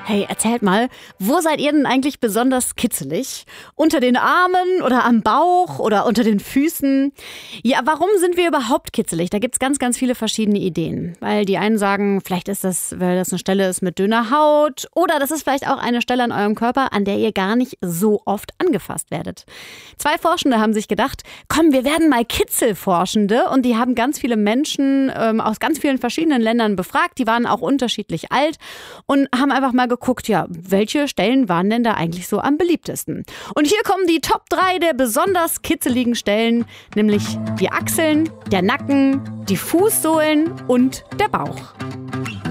Hey, erzählt mal, wo seid ihr denn eigentlich besonders kitzelig? Unter den Armen oder am Bauch oder unter den Füßen? Ja, warum sind wir überhaupt kitzelig? Da gibt's ganz, ganz viele verschiedene Ideen. Weil die einen sagen, vielleicht ist das, weil das eine Stelle ist mit dünner Haut. Oder das ist vielleicht auch eine Stelle an eurem Körper, an der ihr gar nicht so oft angefasst werdet. 2 Forschende haben sich gedacht, komm, wir werden mal Kitzelforschende. Und die haben ganz viele Menschen aus ganz vielen verschiedenen Ländern befragt. Die waren auch unterschiedlich alt und haben einfach mal geguckt, ja, welche Stellen waren denn da eigentlich so am beliebtesten? Und hier kommen die Top 3 der besonders kitzeligen Stellen, nämlich die Achseln, der Nacken, die Fußsohlen und der Bauch.